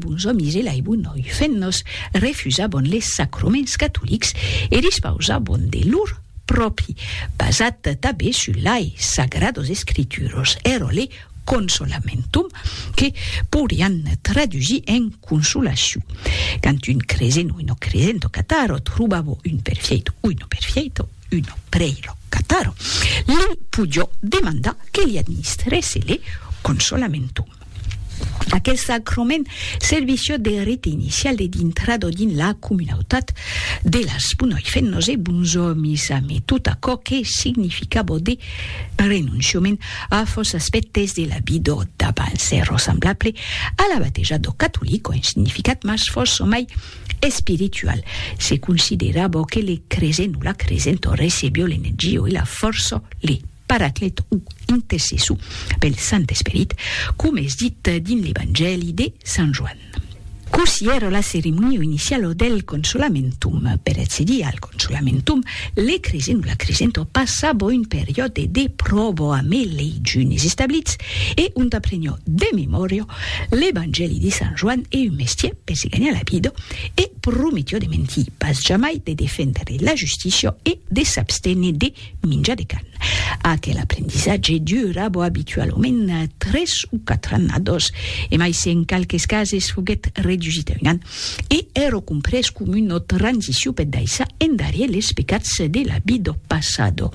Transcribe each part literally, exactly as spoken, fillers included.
bons homes e lai bunoi fennos refusabon les sacroments catolics e rispausabon de lur propi, basat també sul lai sagrados escrituros, ero le consolamentum, che purian tradugi en consolacion. Quand un crescent o uno crescento cataro trubavo un perfeito, uno perfeito, uno preiro cataro, li pudio demanda che li administresse le consolamentum. Aquel sacrament servicio de rite inicial de d'intrado din la comunitat de las bunoi fennos e buns homes ame tot aquò que significabo de renunciament a fos aspectes de la vida d'abans ero semblable a la batejado catolico en significat mas fos o mai espiritual. Se considerabo que le crescent o la crescento recebio l'energia e la força le paraclet ou intercessu pel Sant Esperit, com és dit din l'Evangeli de Sant Joan. Così era la ceremonia iniziale del consolamentum. Per accedere al consolamentum, le crescent o la crescento passavo un periode de provo a me le giunis establits e un aprenio de memorio l'Evangeli di San Juan e un mestier per si gagnar la vida e prometio de mentir pas jamais de defendere la giustizia e de s'abstenir de mingia de carn. Aquel apprendissatge duravo habitualment tres o quatre annados e mai se en calques cases foguet redugit un an e ero compres com una transició per d'aissa endarie les pecats de la vida passado.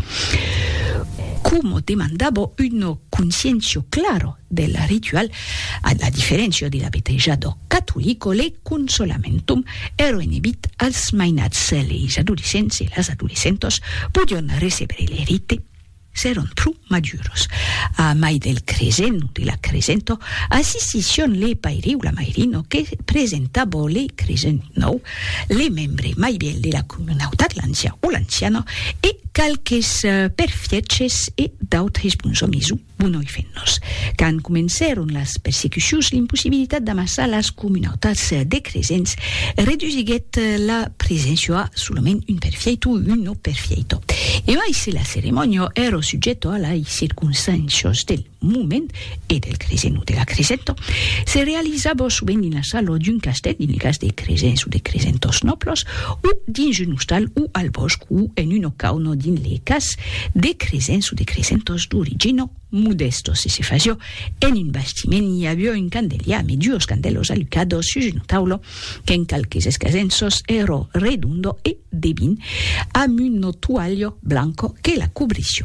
Como demandavo una conscienza claro del ritual, a la differenza de la batejado catolico, le consolamentum ero inhibit als mainats. Les adolescents e las adolescentes podion recebre le rite seron pru maduros. A mai del crescent de la crescento assistission le pairi o la mairino que presentabo le crescent nou, le membre mai biel de la comunitat, l'ancia o l'anciano, e calques uh, perfieces e d'autres bons homes bunoi fennos. Quand comenceron las persecucions, l'impossibilitat d'amassar las comunitats de crescents redusiguet la presència a solament un perfeito o un no perfeito. E mai se la ceremonia ero soggetto alle circunstanze del moment e del crescent o de la crescento, se realizzava sovint in la sala d'un castell, in el cas de crescents o de crescentos nobles, o dins un hostal o al bosc o en un ocauno din le cas de crescents o de crescentos d'origine modestos. Se se faccio en un bastiment hi havia un candeliame, duos candelos allucados su un taulo que en calques escasensos ero redondo e de vin amb un toallo blanco que la cobrició.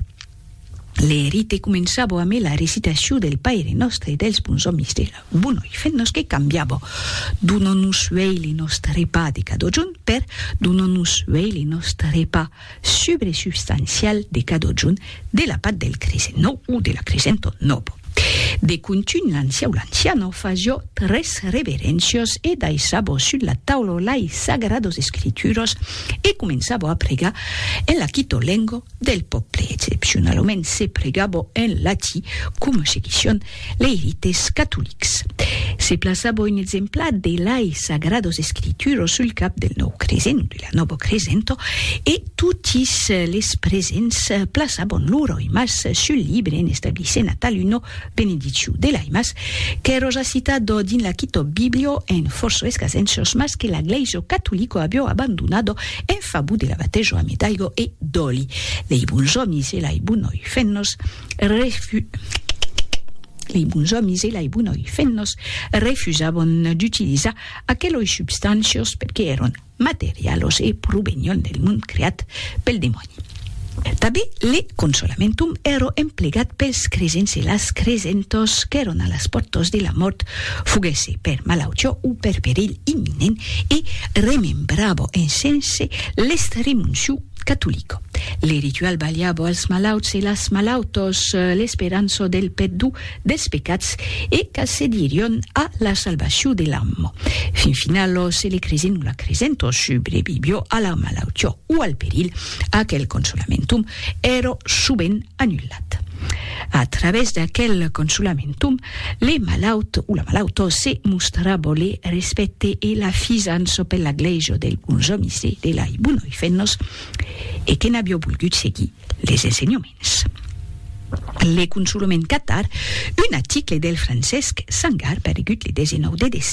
Le rite començavo a me la recitació del Paire Nostre e dels bons homes de la bunoi fennos che cambiavo d'uno nus veili nostre pa de cada giorn per d'uno nus veili nostre pa substanzial de cada giorn de la part del crescent nou o de la crescento novo. De continu l'ancia o l'anciano faccio tres reverencios e daisabo sulla taulo lai sagrados escrituros e comenzavo a pregar en la quito lengo del poble. Excepcionalment se pregavo en lati come seguition le rites catolics. Se plaçavo un exemplar de lai sagrados escrituros sul cap del nou crescent, de la novo crescento, e tutis les presents plaçavon loro imas sul libre en establisse natal uno benediciu de la imas, que ero già citato din la quito biblio en forso escasensos mas que la Iglesia cattolico abbia abbandonato en fabu de la batteggio a medaigo e doli. Lei bons homes e lai bunoi fennos refu... Les bons homes e lai bunoi fennos refusavon d'utilizzar aqueloi substantios perché eron materialos e provenion del mund creat pel demoni. També le consolamentum ero emplegat pels crescents e las crescentos que eron a las portos de la mort, fuguese per malautio o per perill imminent e remembravo en sense l'estremunciu cattolico. Le ritual baliavo als malauts e las malautos l'esperanzo del perdu dels pecats e cassedirion a la salvació de l'amo. Fin finalo, se le crescent o la crescento sobrevivio a la malautio o al perill, aquel consolamentum ero subent annullat. A través d'aquel consolamentum, le malaut o la malauto se mostravo le respecte e la fisanza per la Iglesia del bons homes e de lai bunoi fennos e che n'abbia volgut seguir les ensenyaments. Le consolament catar, un article del Francesc Sangar paregut le desenou de